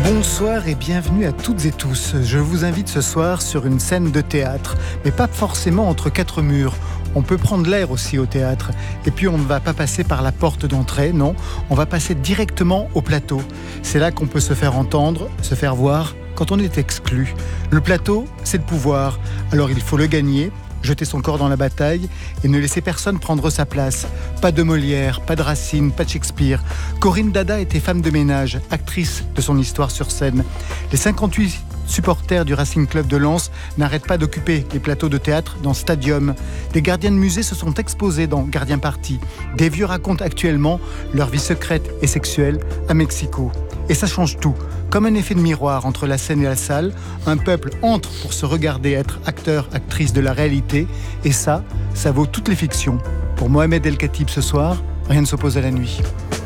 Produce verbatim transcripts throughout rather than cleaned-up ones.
Bonsoir et bienvenue à toutes et tous. Je vous invite ce soir sur une scène de théâtre, mais pas forcément entre quatre murs. On peut prendre l'air aussi au théâtre. Et puis on ne va pas passer par la porte d'entrée, non. On va passer directement au plateau. C'est là qu'on peut se faire entendre, se faire voir quand on est exclu. Le plateau, c'est le pouvoir. Alors il faut le gagner, jeter son corps dans la bataille et ne laisser personne prendre sa place. Pas de Molière, pas de Racine, pas de Shakespeare. Corinne Dada était femme de ménage, actrice de son histoire sur scène. Les cinquante-huit supporters du Racing Club de Lens n'arrêtent pas d'occuper les plateaux de théâtre dans Stadium. Des gardiens de musée se sont exposés dans Gardien Party. Des vieux racontent actuellement leur vie secrète et sexuelle à Mexico. Et ça change tout. Comme un effet de miroir entre la scène et la salle, un peuple entre pour se regarder être acteur, actrice de la réalité. Et ça, ça vaut toutes les fictions. Pour Mohamed El Khatib ce soir, rien ne s'oppose à la nuit.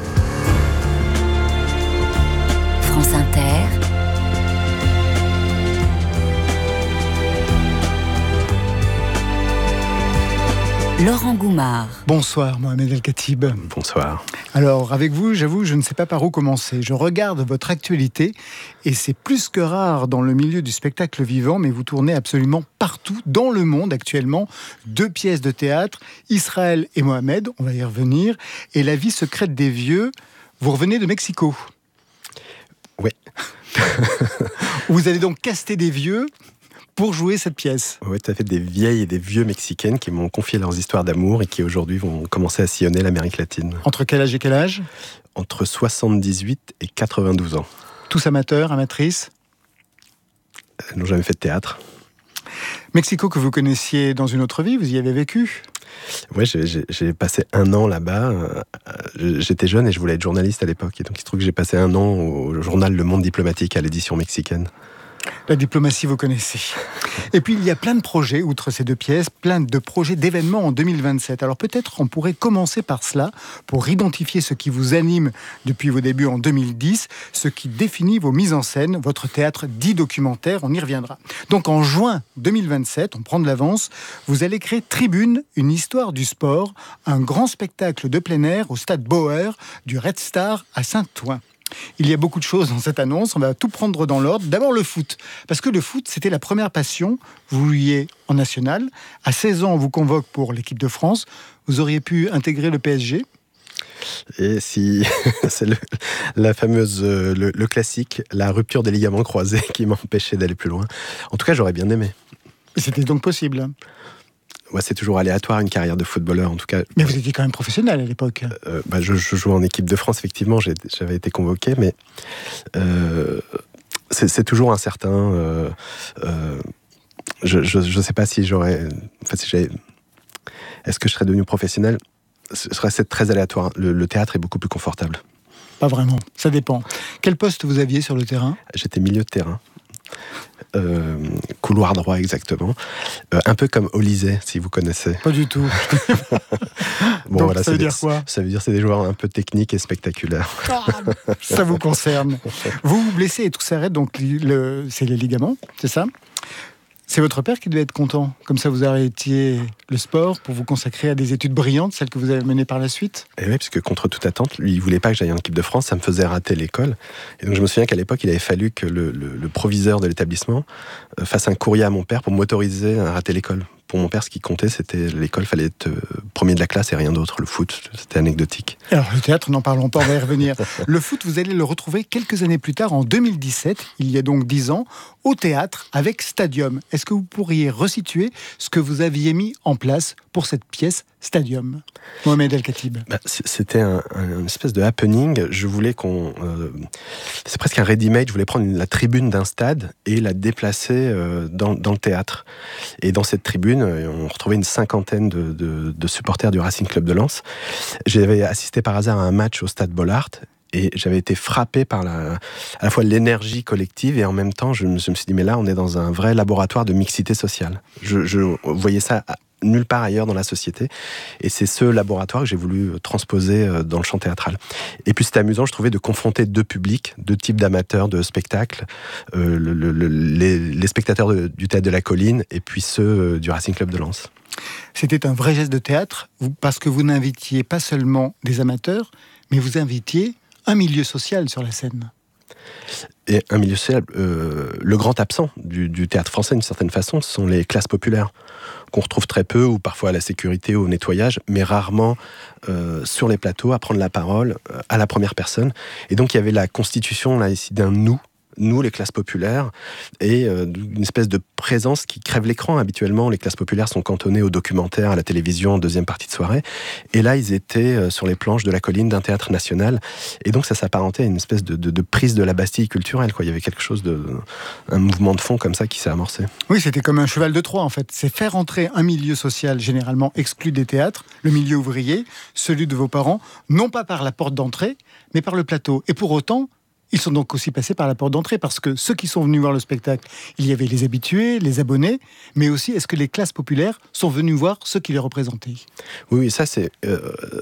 France Inter. Laurent Goumard. Bonsoir Mohamed El Khatib. Bonsoir. Alors avec vous, j'avoue, je ne sais pas par où commencer. Je regarde votre actualité et c'est plus que rare dans le milieu du spectacle vivant, mais vous tournez absolument partout dans le monde actuellement. Deux pièces de théâtre, Israël et Mohamed, on va y revenir, et La vie secrète des vieux. Vous revenez de Mexico. Oui. Vous allez donc caster des vieux pour jouer cette pièce. Oui, tout à fait, des vieilles et des vieux mexicaines qui m'ont confié leurs histoires d'amour et qui aujourd'hui vont commencer à sillonner l'Amérique latine. Entre quel âge et quel âge ? Entre soixante-dix-huit et quatre-vingt-douze ans. Tous amateurs, amatrices ? Elles n'ont jamais fait de théâtre. Mexico que vous connaissiez dans une autre vie, vous y avez vécu ? Oui, j'ai, j'ai, j'ai passé un an là-bas. J'étais jeune et je voulais être journaliste à l'époque. Et donc il se trouve que j'ai passé un an au journal Le Monde Diplomatique à l'édition mexicaine. La diplomatie, vous connaissez. Et puis, il y a plein de projets, outre ces deux pièces, plein de projets d'événements en deux mille vingt-sept. Alors peut-être on pourrait commencer par cela, pour identifier ce qui vous anime depuis vos débuts en deux mille dix, ce qui définit vos mises en scène, votre théâtre dit documentaire, on y reviendra. Donc en juin deux mille vingt-sept, on prend de l'avance, vous allez créer Tribune, une histoire du sport, un grand spectacle de plein air au stade Bauer du Red Star à Saint-Ouen. Il y a beaucoup de choses dans cette annonce, on va tout prendre dans l'ordre. D'abord le foot, parce que le foot c'était la première passion, vous vouliez en national. À seize ans on vous convoque pour l'équipe de France, vous auriez pu intégrer le P S G. Et si c'est le, la fameuse, le, le classique, la rupture des ligaments croisés qui m'a empêché d'aller plus loin. En tout cas j'aurais bien aimé. Et c'était donc possible. Ouais, c'est toujours aléatoire une carrière de footballeur, en tout cas. Mais vous étiez quand même professionnel à l'époque. Euh, bah, je, je jouais en équipe de France, effectivement, j'ai, j'avais été convoqué, mais euh, c'est, c'est toujours incertain. Euh, euh, je ne sais pas si j'aurais... Enfin, si j'avais, est-ce que je serais devenu professionnel ? Ce serait très aléatoire. Le, le théâtre est beaucoup plus confortable. Pas vraiment, ça dépend. Quel poste vous aviez sur le terrain ? J'étais milieu de terrain. Euh, couloir droit exactement, euh, un peu comme Olysée si vous connaissez. Pas du tout. Bon, donc voilà, ça veut des, dire quoi ? Ça veut dire c'est des joueurs un peu techniques et spectaculaires. Ah, ça vous concerne. Vous vous blessez et tout s'arrête, donc le, c'est les ligaments, c'est ça ? C'est votre père qui devait être content. Comme ça, vous arrêtiez le sport pour vous consacrer à des études brillantes, celles que vous avez menées par la suite. Et oui, parce que contre toute attente, lui, il voulait pas que j'aille en équipe de France, ça me faisait rater l'école. Et donc, je me souviens qu'à l'époque, il avait fallu que le, le, le proviseur de l'établissement fasse un courrier à mon père pour m'autoriser à rater l'école. Pour mon père, ce qui comptait, c'était l'école, fallait être premier de la classe et rien d'autre. Le foot, c'était anecdotique. Alors, le théâtre, n'en parlons pas, on va y revenir. Le foot, vous allez le retrouver quelques années plus tard, en deux mille dix-sept, il y a donc dix ans, au théâtre, avec Stadium. Est-ce que vous pourriez resituer ce que vous aviez mis en place pour cette pièce Stadium ? Mohamed El Khatib. Bah, c'était un, un, une espèce de happening. Je voulais qu'on... Euh, c'est presque un ready-made. Je voulais prendre une, la tribune d'un stade et la déplacer euh, dans, dans le théâtre. Et dans cette tribune, on retrouvait une cinquantaine de, de, de supporters du Racing Club de Lens. J'avais assisté par hasard à un match au stade Bollaert et j'avais été frappé par la, à la fois l'énergie collective et en même temps, je me, je me suis dit, mais là, on est dans un vrai laboratoire de mixité sociale. Je, je voyais ça nulle part ailleurs dans la société. Et c'est ce laboratoire que j'ai voulu transposer dans le champ théâtral. Et puis c'était amusant, je trouvais, de confronter deux publics, deux types d'amateurs de spectacles, euh, le, le, les, les spectateurs de, du Théâtre de la Colline et puis ceux du Racing Club de Lens. C'était un vrai geste de théâtre, parce que vous n'invitiez pas seulement des amateurs, mais vous invitiez un milieu social sur la scène. Et un milieu social, euh, le grand absent du, du théâtre français, d'une certaine façon, ce sont les classes populaires, qu'on retrouve très peu, ou parfois à la sécurité ou au nettoyage, mais rarement euh, sur les plateaux, à prendre la parole euh, à la première personne. Et donc il y avait la constitution là ici d'un nous, nous les classes populaires, et euh, une espèce de présence qui crève l'écran. Habituellement, les classes populaires sont cantonnées aux documentaires, à la télévision, en deuxième partie de soirée. Et là, ils étaient euh, sur les planches de la colline d'un théâtre national. Et donc ça s'apparentait à une espèce de, de, de prise de la Bastille culturelle, quoi. Il y avait quelque chose de... un mouvement de fond comme ça qui s'est amorcé. Oui, c'était comme un cheval de Troie, en fait. C'est faire entrer un milieu social généralement exclu des théâtres, le milieu ouvrier, celui de vos parents, non pas par la porte d'entrée, mais par le plateau. Et pour autant, ils sont donc aussi passés par la porte d'entrée, parce que ceux qui sont venus voir le spectacle, il y avait les habitués, les abonnés, mais aussi, est-ce que les classes populaires sont venus voir ceux qui les représentaient ? Oui, oui, ça, c'est, euh,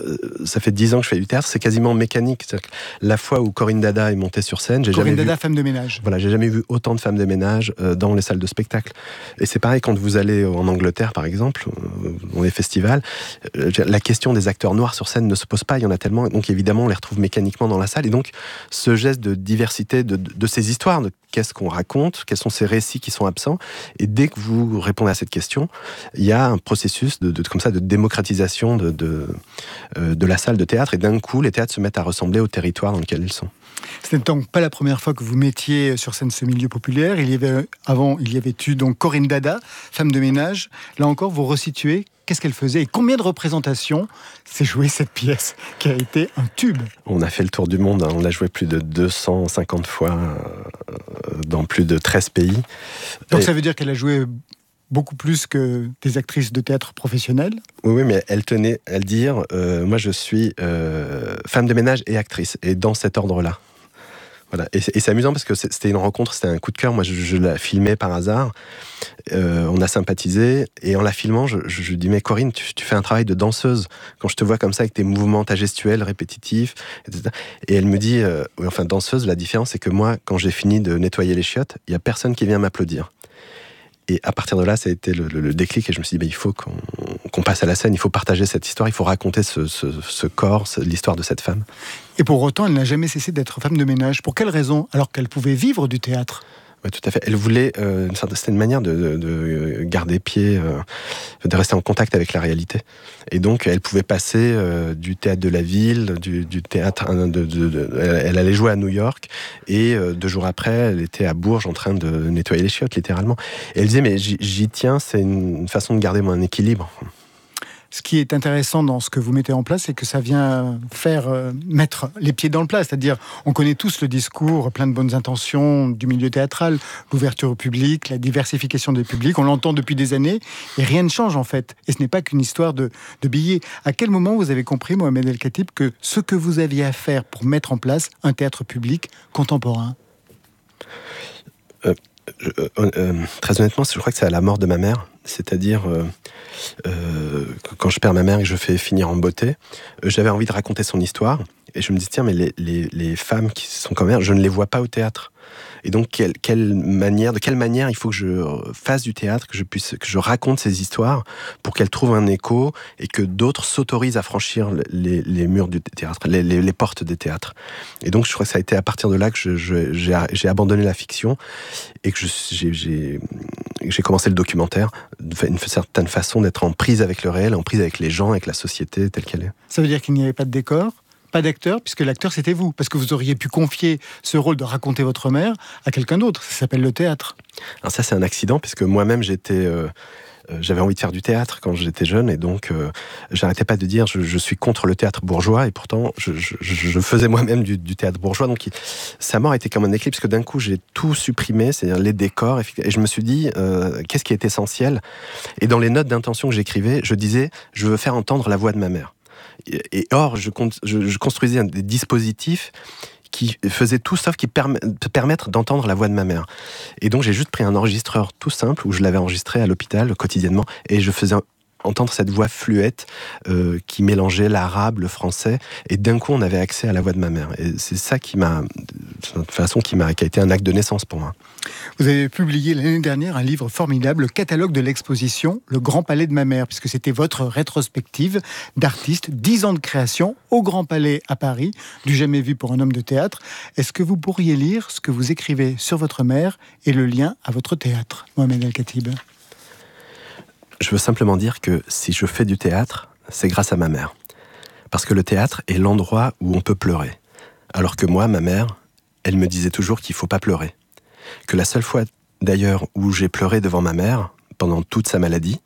ça fait dix ans que je fais du théâtre, c'est quasiment mécanique. C'est-à-dire que la fois où Corinne Dada est montée sur scène, j'ai Corinne jamais Dada, vu... femme de ménage. Voilà, j'ai jamais vu autant de femmes de ménage euh, dans les salles de spectacle. Et c'est pareil quand vous allez en Angleterre, par exemple, euh, dans les festivals, euh, la question des acteurs noirs sur scène ne se pose pas, il y en a tellement, donc évidemment, on les retrouve mécaniquement dans la salle. Et donc, ce geste de diversité de, de, de ces histoires, de qu'est-ce qu'on raconte, quels sont ces récits qui sont absents, et dès que vous répondez à cette question, il y a un processus de, de, comme ça, de démocratisation de, de, euh, de la salle de théâtre, et d'un coup, les théâtres se mettent à ressembler au territoire dans lequel ils sont. Ce n'est donc pas la première fois que vous mettiez sur scène ce milieu populaire. Il y avait, avant, il y avait eu donc Corinne Dada, femme de ménage. Là encore, vous resituez, qu'est-ce qu'elle faisait et combien de représentations s'est jouée cette pièce qui a été un tube ? On a fait le tour du monde, hein. On l'a joué plus de deux cent cinquante fois euh, dans plus de treize pays. Donc et... ça veut dire qu'elle a joué beaucoup plus que des actrices de théâtre professionnelles ? Oui, oui, mais elle tenait à le dire, euh, moi je suis euh, femme de ménage et actrice, et dans cet ordre-là. Voilà. Et, c'est, et c'est amusant parce que c'était une rencontre, c'était un coup de cœur. Moi, je, je la filmais par hasard. Euh, on a sympathisé. Et en la filmant, je, je, je dis, mais Corinne, tu, tu fais un travail de danseuse. Quand je te vois comme ça, avec tes mouvements, ta gestuelle, répétitifs, et cetera. Et elle me dit, euh, oui, enfin, danseuse, la différence, c'est que moi, quand j'ai fini de nettoyer les chiottes, il n'y a personne qui vient m'applaudir. Et à partir de là, ça a été le, le, le déclic. Et je me suis dit, bah, il faut qu'on, qu'on passe à la scène, il faut partager cette histoire, il faut raconter ce, ce, ce corps, ce, l'histoire de cette femme. Et pour autant, elle n'a jamais cessé d'être femme de ménage. Pour quelle raison ? Alors qu'elle pouvait vivre du théâtre ? Oui, tout à fait. Elle voulait, euh, c'était une manière de, de, de garder pied, euh, de rester en contact avec la réalité. Et donc, elle pouvait passer euh, du théâtre de la ville, du, du théâtre. De, de, de, elle allait jouer à New York, et euh, deux jours après, elle était à Bourges en train de nettoyer les chiottes, littéralement. Et elle disait, mais j'y, j'y tiens, c'est une façon de garder mon équilibre. Ce qui est intéressant dans ce que vous mettez en place, c'est que ça vient faire euh, mettre les pieds dans le plat. C'est-à-dire, on connaît tous le discours plein de bonnes intentions du milieu théâtral, l'ouverture au public, la diversification des publics. On l'entend depuis des années et rien ne change en fait. Et ce n'est pas qu'une histoire de, de billets. À quel moment vous avez compris, Mohamed El Khatib, que ce que vous aviez à faire pour mettre en place un théâtre public contemporain ? euh, je, euh, euh, Très honnêtement, je crois que c'est à la mort de ma mère. C'est-à-dire, euh, euh, quand je perds ma mère et que je fais finir en beauté, euh, j'avais envie de raconter son histoire. Et je me dis, tiens, mais les, les, les femmes qui sont comme elle, je ne les vois pas au théâtre. Et donc, quelle, quelle manière, de quelle manière il faut que je fasse du théâtre, que je puisse, que je raconte ces histoires pour qu'elles trouvent un écho et que d'autres s'autorisent à franchir les, les murs du théâtre, les, les, les portes des théâtres. Et donc, je crois que ça a été à partir de là que je, je, j'ai, j'ai abandonné la fiction et que je, j'ai, j'ai, j'ai commencé le documentaire d'une certaine façon d'être en prise avec le réel, en prise avec les gens, avec la société telle qu'elle est. Ça veut dire qu'il n'y avait pas de décor ? Pas d'acteur, puisque l'acteur c'était vous, parce que vous auriez pu confier ce rôle de raconter votre mère à quelqu'un d'autre. Ça s'appelle le théâtre. Alors ça, c'est un accident, puisque moi-même j'étais, euh, euh, j'avais envie de faire du théâtre quand j'étais jeune, et donc euh, j'arrêtais pas de dire je, je suis contre le théâtre bourgeois, et pourtant je, je, je faisais moi-même du, du théâtre bourgeois. Donc il, sa mort était comme un éclipse, parce que d'un coup j'ai tout supprimé, c'est-à-dire les décors, et je me suis dit euh, qu'est-ce qui est essentiel. Et dans les notes d'intention que j'écrivais, je disais je veux faire entendre la voix de ma mère. Et or, je, je, je construisais des dispositifs qui faisaient tout sauf qui perm- permettre d'entendre la voix de ma mère. Et donc, j'ai juste pris un enregistreur tout simple où je l'avais enregistré à l'hôpital quotidiennement et je faisais entendre cette voix fluette euh, qui mélangeait l'arabe, le français, et d'un coup, on avait accès à la voix de ma mère. Et c'est ça qui m'a, de toute façon, qui m'a, qui a été un acte de naissance pour moi. Vous avez publié l'année dernière un livre formidable, le catalogue de l'exposition Le Grand Palais de ma mère, puisque c'était votre rétrospective d'artistes, dix ans de création au Grand Palais à Paris, du jamais vu pour un homme de théâtre. Est-ce que vous pourriez lire ce que vous écrivez sur votre mère et le lien à votre théâtre, Mohamed El-Khatib? Je veux simplement dire que si je fais du théâtre, c'est grâce à ma mère. Parce que le théâtre est l'endroit où on peut pleurer. Alors que moi, ma mère, elle me disait toujours qu'il ne faut pas pleurer. Que la seule fois, d'ailleurs, où j'ai pleuré devant ma mère, pendant toute sa maladie,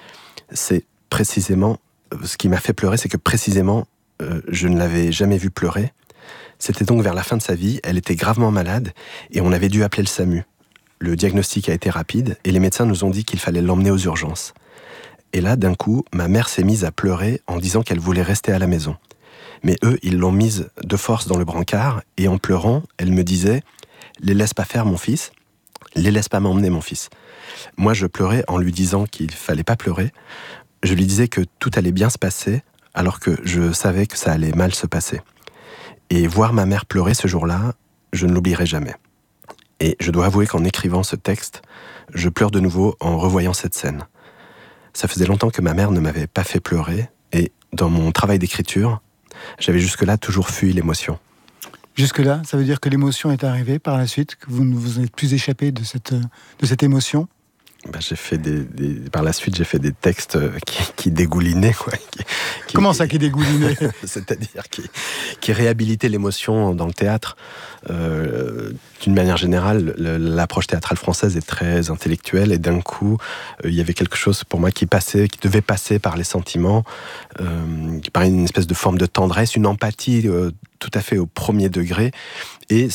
c'est précisément... Ce qui m'a fait pleurer, c'est que précisément, euh, je ne l'avais jamais vue pleurer. C'était donc vers la fin de sa vie, elle était gravement malade, et on avait dû appeler le SAMU. Le diagnostic a été rapide, et les médecins nous ont dit qu'il fallait l'emmener aux urgences. Et là, d'un coup, ma mère s'est mise à pleurer en disant qu'elle voulait rester à la maison. Mais eux, ils l'ont mise de force dans le brancard, et en pleurant, elle me disait « Les laisse pas faire, mon fils. Les laisse pas m'emmener, mon fils. » Moi, je pleurais en lui disant qu'il fallait pas pleurer. Je lui disais que tout allait bien se passer, alors que je savais que ça allait mal se passer. Et voir ma mère pleurer ce jour-là, je ne l'oublierai jamais. Et je dois avouer qu'en écrivant ce texte, je pleure de nouveau en revoyant cette scène. Ça faisait longtemps que ma mère ne m'avait pas fait pleurer, et dans mon travail d'écriture, j'avais jusque-là toujours fui l'émotion. Jusque-là, ça veut dire que l'émotion est arrivée par la suite, que vous ne vous êtes plus échappé de cette, de cette émotion? Ben, j'ai fait des, des, par la suite, j'ai fait des textes qui, qui dégoulinaient. Quoi, qui, qui, Comment ça, qui dégoulinaient? C'est-à-dire qui, qui réhabilitaient l'émotion dans le théâtre. Euh, d'une manière générale, le, l'approche théâtrale française est très intellectuelle, et d'un coup, euh, il y avait quelque chose pour moi qui passait, qui devait passer par les sentiments, euh, par une espèce de forme de tendresse, une empathie euh, tout à fait au premier degré, et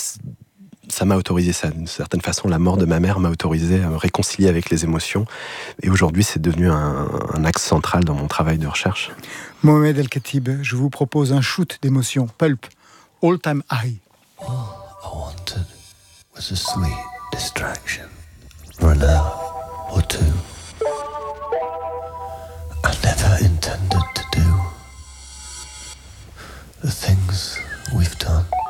ça m'a autorisé ça. D'une certaine façon, la mort de ma mère m'a autorisé à me réconcilier avec les émotions. Et aujourd'hui, c'est devenu un, un axe central dans mon travail de recherche. Mohamed El-Khatib, je vous propose un shoot d'émotions. Pulp, All Time High. All I wanted was a sweet distraction for an hour or two. I never intended to do the things we've done.